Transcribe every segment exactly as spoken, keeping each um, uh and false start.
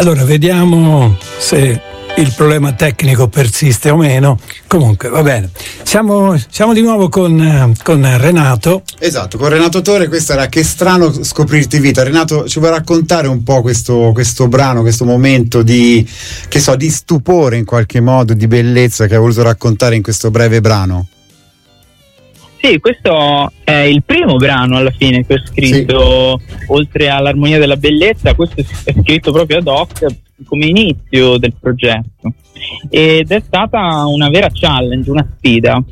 Allora, vediamo se il problema tecnico persiste o meno. Comunque va bene, siamo, siamo di nuovo con, con Renato. Esatto, con Renato Torre. Questa era Che strano scoprirti vita. Renato, ci vuoi raccontare un po' questo, questo brano, questo momento di, che so, di stupore in qualche modo, di bellezza che hai voluto raccontare in questo breve brano? Sì, questo è il primo brano alla fine che ho scritto, sì. Oltre all'Armonia della bellezza, questo è scritto proprio ad hoc come inizio del progetto, ed è stata una vera challenge, una sfida,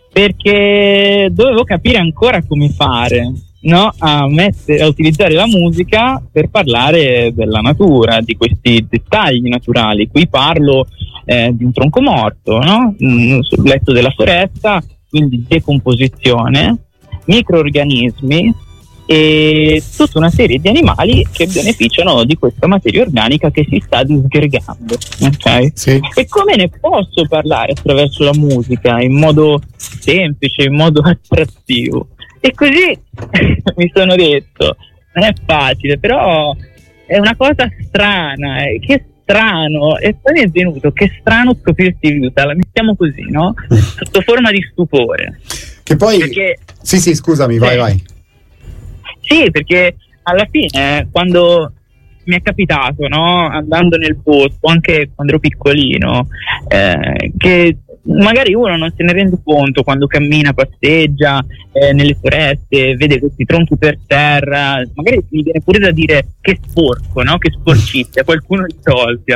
perché dovevo capire ancora come fare, no? a, mettere, a utilizzare la musica per parlare della natura, di questi dettagli naturali. Qui parlo eh, di un tronco morto, no? mm, sul letto della foresta, quindi decomposizione, microorganismi e tutta una serie di animali che beneficiano di questa materia organica che si sta disgregando, ok? Sì. E come ne posso parlare attraverso la musica in modo semplice, in modo attrattivo? E così mi sono detto, non è facile, però è una cosa strana, eh, che strano, e poi mi è venuto che strano scoprirti vita, la mettiamo così, no? Sotto forma di stupore. Che poi perché, sì sì scusami, vai eh, vai. Sì, perché alla fine quando mi è capitato, no, andando nel bosco, anche quando ero piccolino, eh, che magari uno non se ne rende conto quando cammina, passeggia eh, nelle foreste, vede questi tronchi per terra, magari mi viene pure da dire che sporco, no? Che sporcizia, qualcuno li tolga.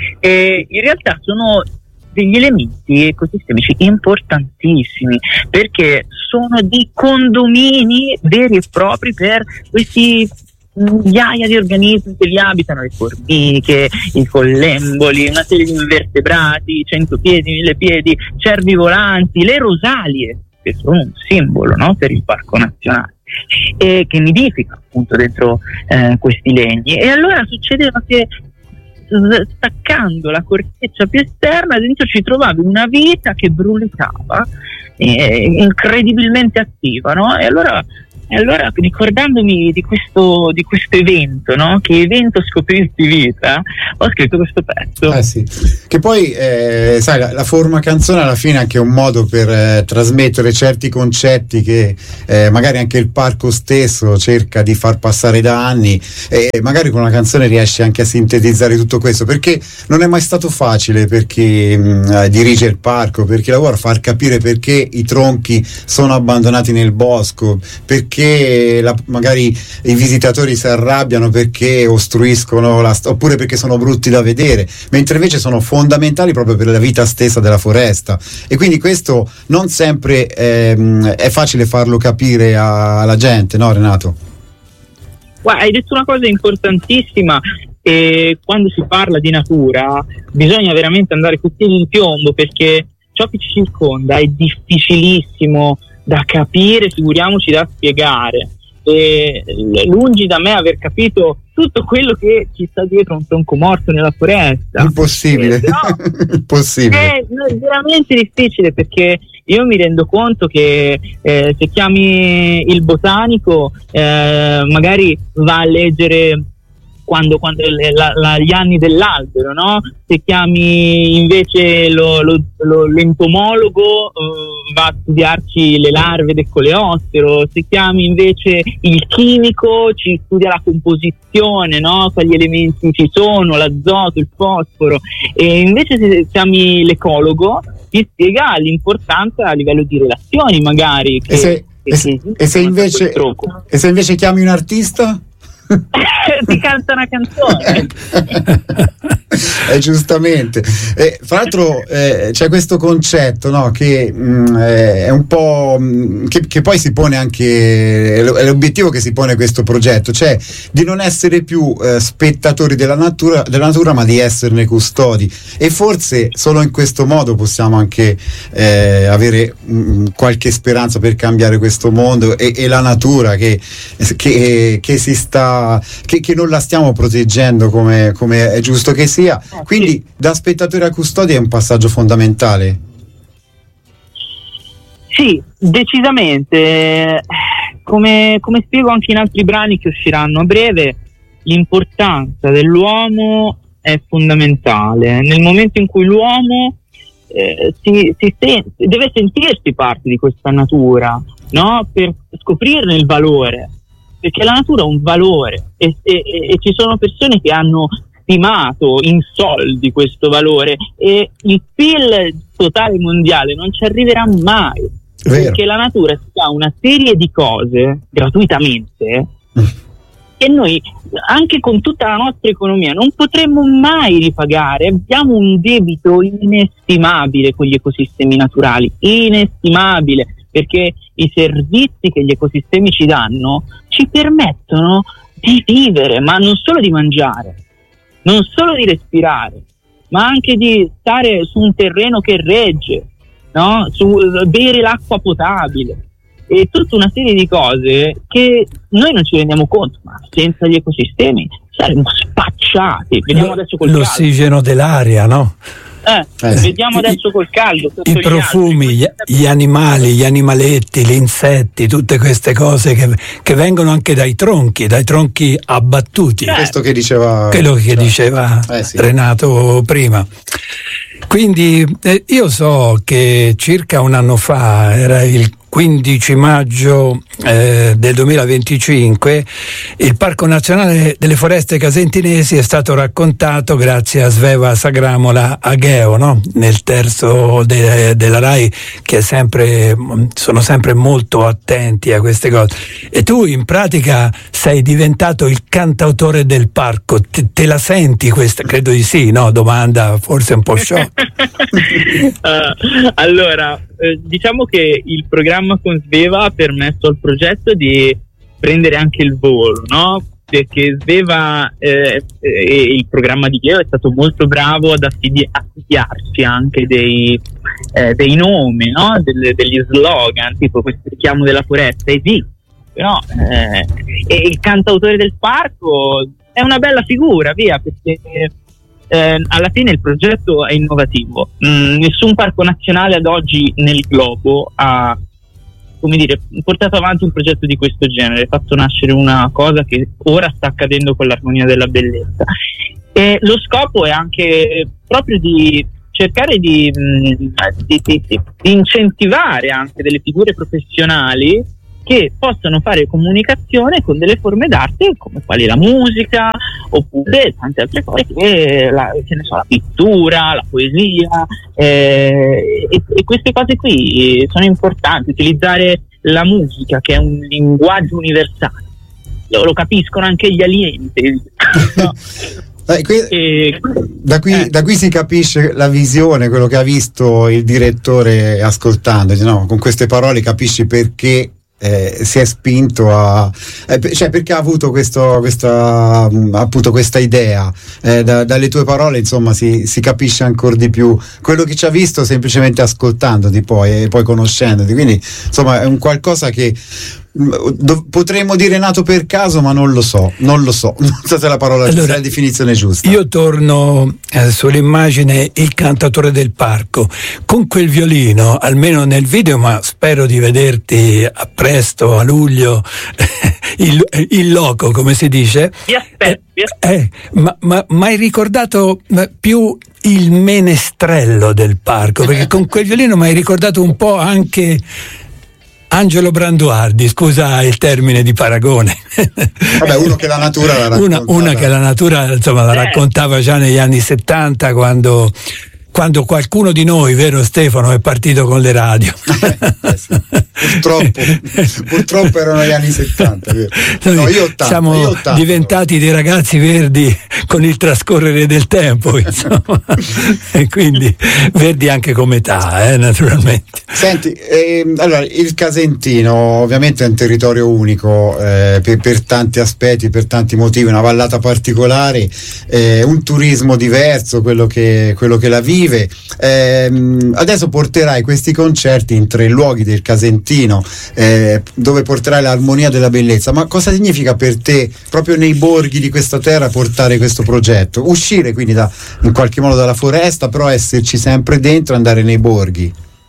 E in realtà sono degli elementi ecosistemici importantissimi, perché sono dei condomini veri e propri per questi migliaia di organismi che li abitano, le formiche, i collemboli, una serie di invertebrati, cento piedi, mille piedi, cervi volanti, le rosalie, che sono un simbolo, no, per il parco nazionale, e che nidifica appunto dentro eh, questi legni. E allora succedeva che staccando la corteccia più esterna, dentro ci trovavi una vita che brulicava, eh, incredibilmente attiva, no? E allora E allora, ricordandomi di questo, di questo evento, no? Che evento scoprirti vita, ho scritto questo pezzo. Eh sì. Che poi, eh, sai, la, la forma canzone alla fine è anche un modo per eh, trasmettere certi concetti che eh, magari anche il parco stesso cerca di far passare da anni, e magari con una canzone riesce anche a sintetizzare tutto questo, perché non è mai stato facile per chi mh, dirige il parco, per chi lavora, far capire perché i tronchi sono abbandonati nel bosco, perché La, magari i visitatori si arrabbiano perché ostruiscono la, oppure perché sono brutti da vedere, mentre invece sono fondamentali proprio per la vita stessa della foresta. E quindi questo non sempre ehm, è facile farlo capire a, alla gente, no Renato? Guarda, hai detto una cosa importantissima, e quando si parla di natura bisogna veramente andare con piedi di piombo, perché ciò che ci circonda è difficilissimo da capire, figuriamoci da spiegare. E lungi da me aver capito tutto quello che ci sta dietro un tronco morto nella foresta. Impossibile. Eh, no, Impossibile. È, è veramente difficile, perché io mi rendo conto che eh, se chiami il botanico eh, magari va a leggere quando, quando la, la, gli anni dell'albero, no? Se chiami invece lo, lo, lo, l'entomologo uh, va a studiarci le larve del coleottero, se chiami invece il chimico ci studia la composizione, no? Quali elementi ci sono, l'azoto, il fosforo, e invece se chiami l'ecologo ti spiega l'importanza a livello di relazioni magari che, e se, che, e se, e se invece e se invece chiami un artista? Ti canta una canzone. eh, giustamente. Eh, fra l'altro eh, c'è questo concetto, no, che mh, è un po' mh, che, che poi si pone anche, è l'obiettivo che si pone questo progetto, cioè di non essere più eh, spettatori della natura, della natura, ma di esserne custodi. E forse solo in questo modo possiamo anche eh, avere mh, qualche speranza per cambiare questo mondo e, e la natura che, che, che si sta Che, che non la stiamo proteggendo come, come è giusto che sia. Quindi da spettatore a custode è un passaggio fondamentale. Sì, decisamente. Come, come spiego anche in altri brani che usciranno a breve, l'importanza dell'uomo è fondamentale. Nel momento in cui l'uomo eh, si, si sen- deve sentirsi parte di questa natura, no? Per scoprirne il valore, perché la natura ha un valore e, e, e ci sono persone che hanno stimato in soldi questo valore, e il P I L totale mondiale non ci arriverà mai. Vero. Perché la natura si fa una serie di cose gratuitamente mm. che noi, anche con tutta la nostra economia, non potremmo mai ripagare. Abbiamo un debito inestimabile con gli ecosistemi naturali, inestimabile, perché i servizi che gli ecosistemi ci danno ci permettono di vivere, ma non solo di mangiare, non solo di respirare, ma anche di stare su un terreno che regge, no? Su bere l'acqua potabile e tutta una serie di cose che noi non ci rendiamo conto, ma senza gli ecosistemi saremmo spacciati. Vediamo L- adesso col l'ossigeno caldo. Dell'aria, no? Eh, eh, vediamo adesso col caldo, i profumi, gli, gli animali, gli animaletti, gli insetti, tutte queste cose che, che vengono anche dai tronchi, dai tronchi abbattuti. Certo. Questo che diceva, quello che diceva eh, sì. Renato prima. Quindi eh, io so che circa un anno fa, era il quindici maggio eh, del duemilaventicinque, il Parco Nazionale delle Foreste Casentinesi è stato raccontato grazie a Sveva Sagramola Agheo, no? Nel terzo de- della Rai, che è sempre, sono sempre molto attenti a queste cose. E tu in pratica sei diventato il cantautore del parco. Te, te la senti questa? Credo di sì, no? Domanda forse un po' shock. uh, allora, eh, diciamo che il programma con Sveva ha permesso al progetto di prendere anche il volo, no? Perché Sveva eh, e il programma di Gheo è stato molto bravo ad affidi- affibbiarsi anche dei, eh, dei nomi, no? Del, degli slogan, tipo questo richiamo della foresta esiste, però eh, e il cantautore del parco è una bella figura, via, perché Eh, alla fine il progetto è innovativo. Mm, nessun parco nazionale ad oggi nel globo ha, come dire, portato avanti un progetto di questo genere, fatto nascere una cosa che ora sta accadendo con l'Armonia della Bellezza. E lo scopo è anche proprio di cercare di, di, di, di incentivare anche delle figure professionali che possano fare comunicazione con delle forme d'arte come quali la musica oppure tante altre cose, che, la, che ne so, la pittura, la poesia, eh, e, e queste cose qui sono importanti. Utilizzare la musica, che è un linguaggio universale, lo, lo capiscono anche gli alieni, no? Dai, qui, e, da, qui, eh. da qui si capisce la visione, quello che ha visto il direttore ascoltando, no? Con queste parole capisci perché Eh, si è spinto a eh, cioè perché ha avuto questo, questa appunto questa idea, eh, da, dalle tue parole insomma si, si capisce ancora di più quello che ci ha visto semplicemente ascoltandoti poi e poi conoscendoti, quindi insomma è un qualcosa che do, potremmo dire nato per caso, ma non lo so non lo so non so se la parola allora, se la definizione è giusta. Io torno eh, sull'immagine il cantautore del parco con quel violino, almeno nel video, ma spero di vederti a presto, a luglio, il, il loco, come si dice. Vi aspetto, vi aspetto. Eh, ma, ma, ma hai ricordato più il menestrello del parco, perché con quel violino mi hai ricordato un po' anche Angelo Branduardi, scusa il termine di paragone. Vabbè, uno che la natura la raccontava. Una, una che la natura insomma la raccontava già negli anni settanta, quando quando qualcuno di noi, vero Stefano, è partito con le radio. Eh, sì. Purtroppo, purtroppo erano gli anni settanta. No, io ottanta, siamo io ottanta. diventati dei ragazzi verdi con il trascorrere del tempo, insomma. E quindi verdi anche come età, eh, naturalmente. Senti, ehm, allora il Casentino ovviamente è un territorio unico, eh, per, per tanti aspetti, per tanti motivi, una vallata particolare, eh, un turismo diverso, quello che, quello che la vive. Eh, adesso porterai questi concerti in tre luoghi del Casentino, eh, dove porterai l'Armonia della Bellezza. Ma cosa significa per te, proprio nei borghi di questa terra, portare questo progetto? Uscire quindi da, in qualche modo dalla foresta, però esserci sempre dentro, andare nei borghi.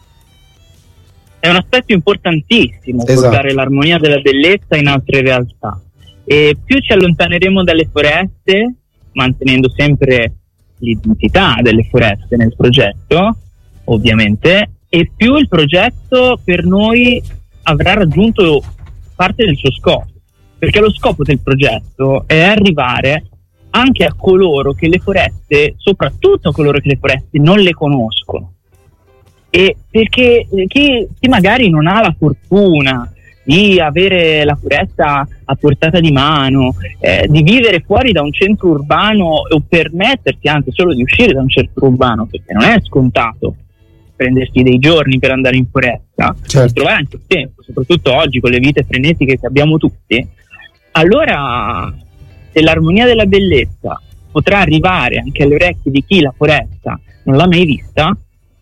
È un aspetto importantissimo, esatto. Portare l'Armonia della Bellezza in altre realtà. E più ci allontaneremo dalle foreste, mantenendo sempre l'identità delle foreste nel progetto, ovviamente, e più il progetto per noi avrà raggiunto parte del suo scopo, perché lo scopo del progetto è arrivare anche a coloro che le foreste, soprattutto a coloro che le foreste non le conoscono, e perché chi, chi magari non ha la fortuna di avere la foresta a portata di mano, eh, di vivere fuori da un centro urbano o permettersi anche solo di uscire da un centro urbano, perché non è scontato prendersi dei giorni per andare in foresta, certo. trovare anche il tempo, soprattutto oggi con le vite frenetiche che abbiamo tutti. Allora, se l'armonia della bellezza potrà arrivare anche alle orecchie di chi la foresta non l'ha mai vista,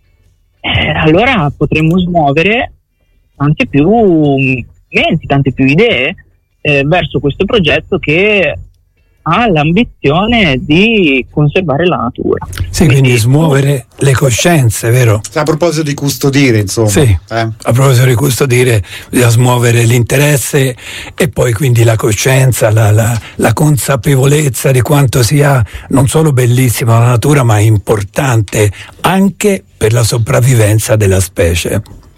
eh, allora potremo smuovere tante più menti, tante più idee eh, verso questo progetto che ha l'ambizione di conservare la natura. Sì, quindi, quindi smuovere le coscienze, vero? A proposito di custodire, insomma. Sì, eh? a proposito di custodire, bisogna smuovere l'interesse e poi quindi la coscienza, la, la, la consapevolezza di quanto sia non solo bellissima la natura, ma importante anche per la sopravvivenza della specie.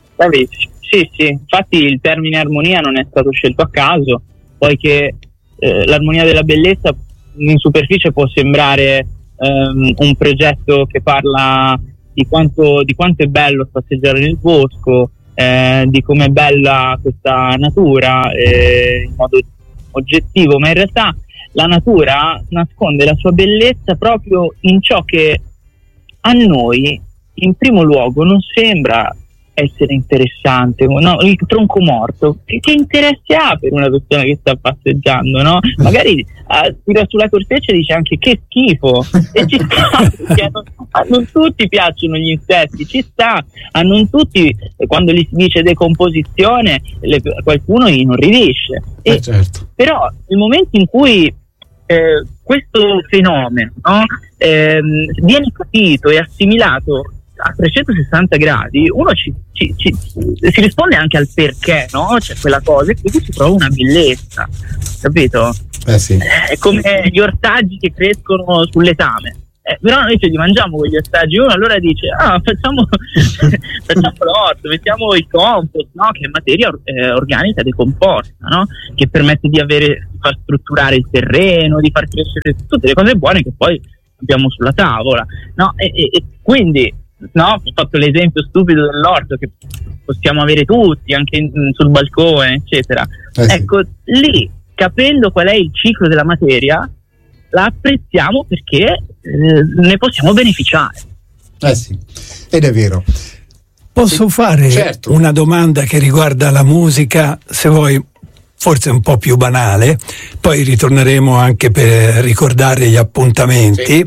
Sì, sì, infatti il termine armonia non è stato scelto a caso, poiché eh, l'armonia della bellezza in superficie può sembrare ehm, un progetto che parla di quanto, di quanto è bello passeggiare nel bosco, eh, di com'è bella questa natura eh, in modo oggettivo, ma in realtà la natura nasconde la sua bellezza proprio in ciò che a noi in primo luogo non sembra essere interessante, no? Il tronco morto, che, che interesse ha per una persona che sta passeggiando, no? Magari uh, tira sulla corteccia e dice anche che schifo, e ci sta, perché a non, a non tutti piacciono gli insetti, ci sta, a non tutti, quando gli si dice decomposizione, le, qualcuno inorridisce. E, eh certo. Però nel momento in cui eh, questo fenomeno, no? eh, viene capito e assimilato a trecentosessanta gradi, uno ci, ci, ci, si risponde anche al perché, no? C'è quella cosa e quindi si trova una bellezza, capito? Eh sì. È come gli ortaggi che crescono sul letame, eh, però noi ce li mangiamo quegli ortaggi. Uno allora dice ah facciamo facciamo l'orto, mettiamo il compost, no? Che è materia eh, organica decomposta, no? Che permette di avere, di far strutturare il terreno, di far crescere tutte le cose buone che poi abbiamo sulla tavola, no? E, e, e quindi, no, ho fatto l'esempio stupido dell'orto che possiamo avere tutti anche in, sul balcone, eccetera. Eh sì. Ecco, lì, capendo qual è il ciclo della materia, la apprezziamo perché eh, ne possiamo beneficiare. Eh sì, ed è vero. Posso fare certo. una domanda che riguarda la musica, se vuoi forse un po' più banale, poi ritorneremo anche per ricordare gli appuntamenti. Sì.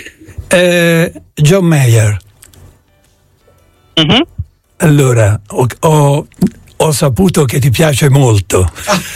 Eh, John Mayer. Mm-hmm. Allora, ho, ho, ho saputo che ti piace molto.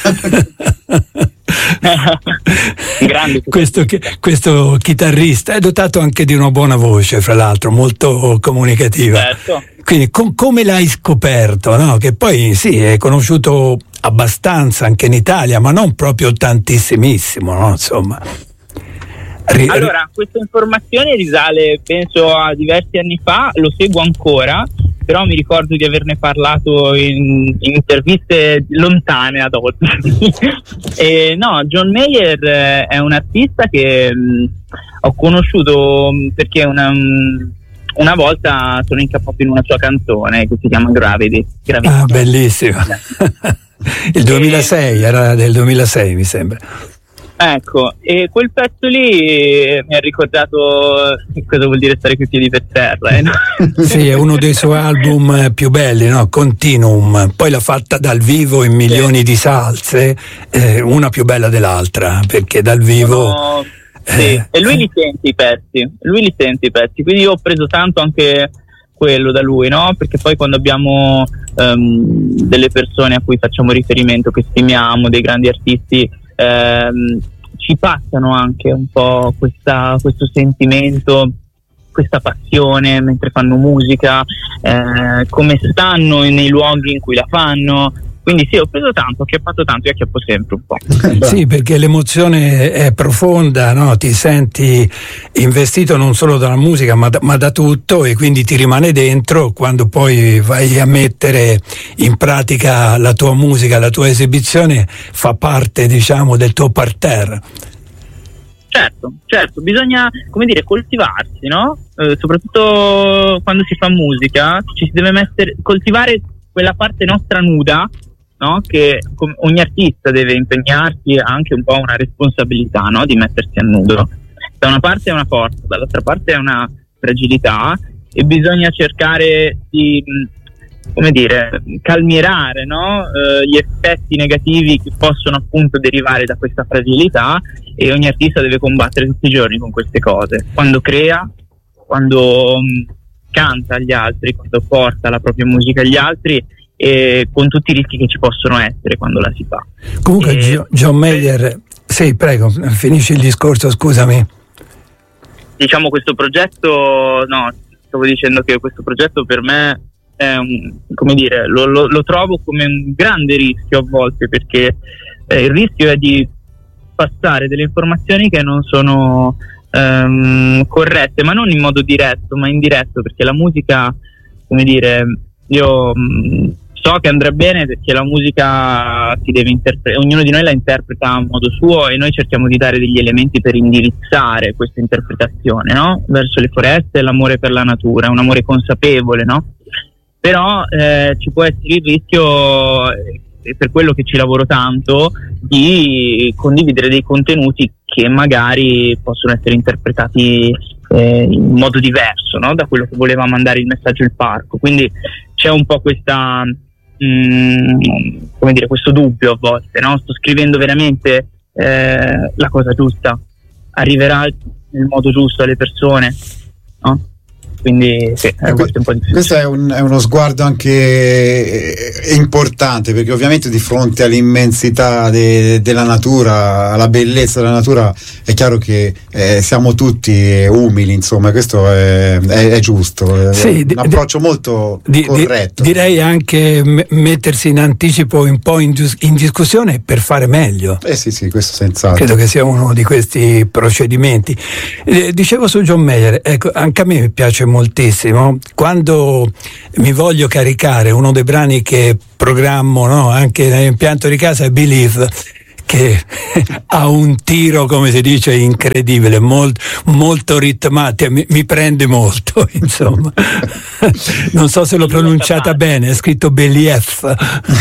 Grande. questo, questo chitarrista è dotato anche di una buona voce, fra l'altro, molto comunicativa. Certo. Quindi com- come l'hai scoperto? No? Che poi sì, è conosciuto abbastanza anche in Italia, ma non proprio tantissimissimo, no? Insomma. Ri- Allora, questa informazione risale penso a diversi anni fa, lo seguo ancora, però mi ricordo di averne parlato in, in interviste lontane ad oggi. E no, John Mayer eh, è un artista che mh, ho conosciuto perché una, mh, una volta sono incappato in una sua canzone che si chiama Gravity. Gravity. Ah, bellissima. Il duemilasei, e... era del duemilasei mi sembra. Ecco, e quel pezzo lì mi ha ricordato cosa vuol dire stare coi piedi per terra. Eh, no? Sì, è uno dei suoi album più belli, no? Continuum. Poi l'ha fatta dal vivo in milioni sì. di salse, eh, una più bella dell'altra, perché dal vivo... No, sì. eh, e lui li sente i pezzi, lui li sente i pezzi, quindi io ho preso tanto anche quello da lui, no? Perché poi quando abbiamo um, delle persone a cui facciamo riferimento, che stimiamo, dei grandi artisti, ehm, ci passano anche un po' questa, questo sentimento, questa passione mentre fanno musica, eh, come stanno nei luoghi in cui la fanno, Quindi sì, ho preso tanto, ho acchiappato tanto e acchiappo sempre un po'. Sì, perché l'emozione è profonda, no? Ti senti investito non solo dalla musica ma da, ma da tutto, e quindi ti rimane dentro quando poi vai a mettere in pratica la tua musica, la tua esibizione fa parte, diciamo, del tuo parterre. Certo, certo, bisogna, come dire, coltivarsi, no? Eh, soprattutto quando si fa musica, ci si deve mettere, coltivare quella parte nostra nuda, no? Che ogni artista deve impegnarsi, ha anche un po' una responsabilità, no? Di mettersi a nudo. Da una parte è una forza, dall'altra parte è una fragilità, e bisogna cercare di, come dire, calmierare, no? Eh, gli effetti negativi che possono appunto derivare da questa fragilità, e ogni artista deve combattere tutti i giorni con queste cose. Quando crea, quando mh, canta agli altri, quando porta la propria musica agli altri, e con tutti i rischi che ci possono essere quando la si fa. Comunque e, John Mayer, sì, prego, finisci il discorso, scusami. Diciamo, questo progetto, no, stavo dicendo che questo progetto per me è un, come dire, lo, lo, lo trovo come un grande rischio a volte, perché eh, il rischio è di passare delle informazioni che non sono ehm, corrette, ma non in modo diretto, ma indiretto, perché la musica, come dire, io mh, so che andrà bene perché la musica si deve interpretare, ognuno di noi la interpreta a modo suo, e noi cerchiamo di dare degli elementi per indirizzare questa interpretazione, no? Verso le foreste, l'amore per la natura, un amore consapevole, no? Però eh, ci può essere il rischio, e per quello che ci lavoro tanto, di condividere dei contenuti che magari possono essere interpretati eh, in modo diverso, no? Da quello che voleva mandare il messaggio il parco. Quindi c'è un po' questa mh, come dire, questo dubbio a volte, no? Sto scrivendo veramente eh, la cosa giusta, arriverà nel modo giusto alle persone, no? Quindi sì, è un po' difficile. Questo è, un, è uno sguardo anche importante, perché ovviamente di fronte all'immensità de, della natura, alla bellezza della natura, è chiaro che eh, siamo tutti umili, insomma, questo è, è, è giusto, è sì, un approccio di, molto di, corretto. Di, direi anche m- mettersi in anticipo un po' in, in discussione per fare meglio. Eh sì, sì, questo senz'altro. Credo che sia uno di questi procedimenti. Eh, dicevo su John Mayer, ecco, anche a me piace moltissimo. Quando mi voglio caricare, uno dei brani che programmo, no, anche nell'impianto di casa è Believe, che ha un tiro, come si dice, incredibile, molt, molto ritmato, mi, mi prende molto, insomma. Non so se l'ho pronunciata bene, è scritto Belief.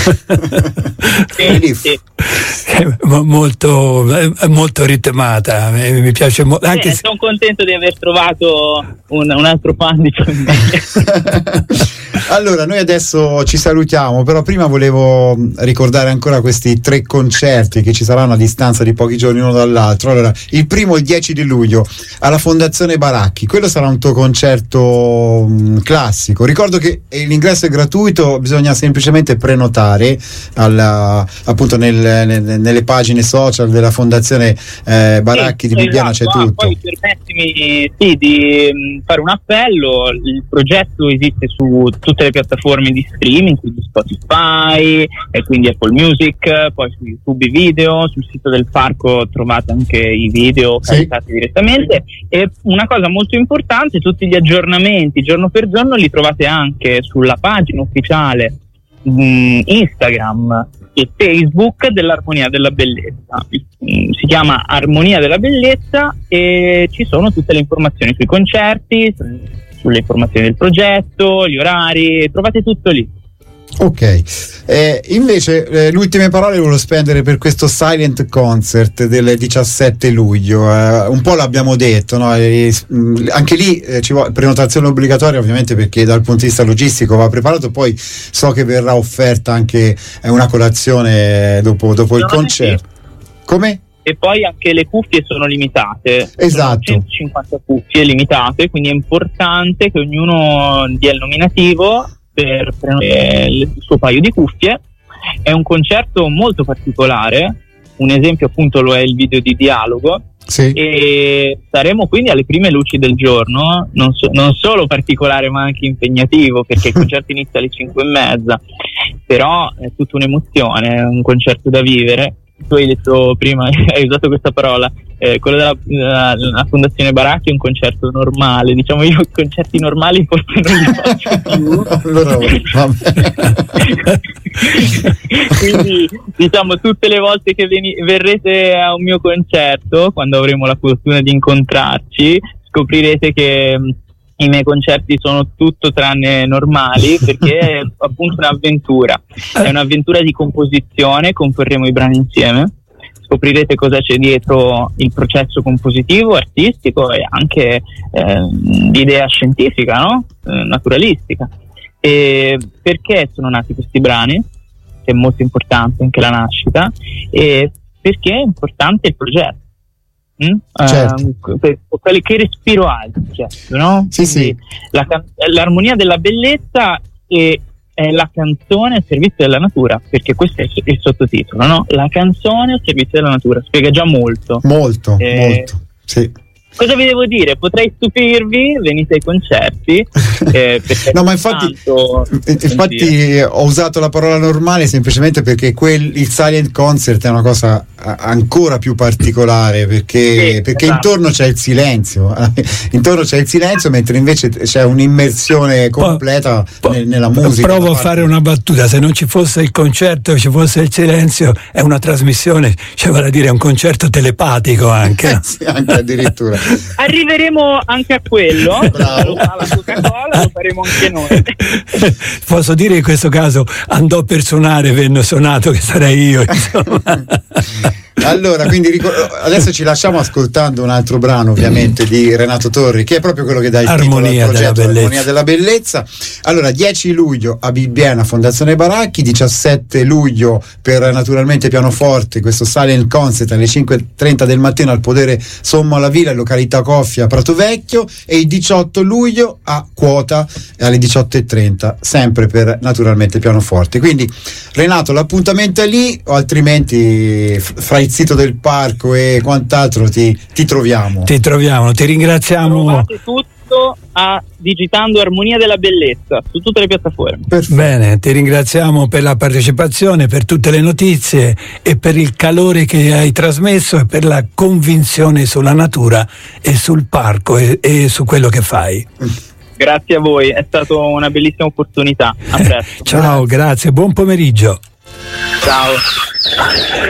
Sì, sì. Molto, molto ritmata, mi piace molto. Anche eh, se... Sono contento di aver trovato un, un altro fan di John Mayer. Allora, noi adesso ci salutiamo, però prima volevo ricordare ancora questi tre concerti che ci saranno a distanza di pochi giorni uno dall'altro. Allora, il primo il dieci di luglio alla Fondazione Baracchi, quello sarà un tuo concerto mh, classico. Ricordo che l'ingresso è gratuito, bisogna semplicemente prenotare alla, appunto nel, nel, nelle pagine social della Fondazione eh, Baracchi sì, di Bibbiena, esatto. C'è tutto. Ah, poi permettimi sì, di mh, fare un appello. Il progetto esiste su tutte le piattaforme di streaming, quindi Spotify e quindi Apple Music, poi su YouTube i video, sul sito del parco trovate anche i video caricati sì. direttamente. E una cosa molto importante, tutti gli aggiornamenti giorno per giorno li trovate anche sulla pagina ufficiale mh, Instagram e Facebook dell'Armonia della Bellezza. Si chiama Armonia della Bellezza e ci sono tutte le informazioni sui concerti, sulle informazioni del progetto, gli orari, trovate tutto lì. Ok, eh, invece eh, le ultime parole volevo spendere per questo silent concert del diciassette luglio. Eh, un po' l'abbiamo detto, no? E, mh, anche lì eh, ci vuole prenotazione obbligatoria, ovviamente, perché dal punto di vista logistico va preparato. Poi so che verrà offerta anche eh, una colazione dopo, dopo il concerto. Come? E poi anche le cuffie sono limitate, esatto. Sono centocinquanta cuffie limitate, quindi è importante che ognuno dia il nominativo per prendere il suo paio di cuffie. È un concerto molto particolare, un esempio appunto lo è il video di Dialogo, Sì. E saremo quindi alle prime luci del giorno, non, so, non solo particolare ma anche impegnativo, perché il concerto inizia alle cinque e mezza, però è tutta un'emozione, è un concerto da vivere. Tu hai detto prima, hai usato questa parola, eh, quello della, della, della Fondazione Baracchi è un concerto normale, diciamo io concerti normali forse non li faccio più. Allora, vabbè. Quindi diciamo tutte le volte che veni, verrete a un mio concerto, quando avremo la fortuna di incontrarci, scoprirete che i miei concerti sono tutto tranne normali, perché è appunto un'avventura, è un'avventura di composizione, comporremo i brani insieme, scoprirete cosa c'è dietro il processo compositivo, artistico e anche eh, di idea scientifica, no? Eh, naturalistica. E perché sono nati questi brani, che è molto importante anche la nascita, e perché è importante il progetto. Mm? Certo. Uh, per, per, che respiro ha il progetto, no? Sì, sì. La, l'armonia della bellezza e è la canzone al servizio della natura, perché questo è il, il sottotitolo, no? La canzone al servizio della natura, spiega già molto. Molto, eh, molto, sì. Cosa vi devo dire? Potrei stupirvi, venite ai concerti. Eh, no, ma infatti, infatti ho usato la parola normale semplicemente perché quel, il silent concert è una cosa ancora più particolare, perché, sì, perché esatto. intorno c'è il silenzio, intorno c'è il silenzio, mentre invece c'è un'immersione completa po- po- nella musica. Provo a fare una battuta: se non ci fosse il concerto, ci fosse il silenzio, è una trasmissione, cioè vale a dire è un concerto telepatico anche. Sì, anche addirittura. Arriveremo anche a quello. Bravo. Lo fa la Coca-Cola, lo faremo anche noi. Posso dire che in questo caso andò per suonare, venne suonato, che sarei io, insomma. Allora, quindi adesso ci lasciamo ascoltando un altro brano, ovviamente, di Renato Torri, che è proprio quello che dà il Armonia titolo al progetto, della Armonia della Bellezza. Allora, dieci luglio a Bibbiena, Fondazione Baracchi, diciassette luglio per naturalmente pianoforte, questo silent concert alle cinque e trenta del mattino al Podere Sommo alla Villa, località Coffia, Prato Vecchio, e il diciotto luglio a Quota alle diciotto e trenta, sempre per naturalmente pianoforte. Quindi Renato, l'appuntamento è lì, o altrimenti fra il sito del parco e quant'altro ti, ti troviamo. Ti troviamo, ti ringraziamo. Trovate tutto a digitando Armonia della Bellezza su tutte le piattaforme. Perfetto. Bene, ti ringraziamo per la partecipazione, per tutte le notizie e per il calore che hai trasmesso e per la convinzione sulla natura e sul parco e, e su quello che fai. Grazie a voi, è stata una bellissima opportunità. A presto. Ciao, grazie, buon pomeriggio. Ciao.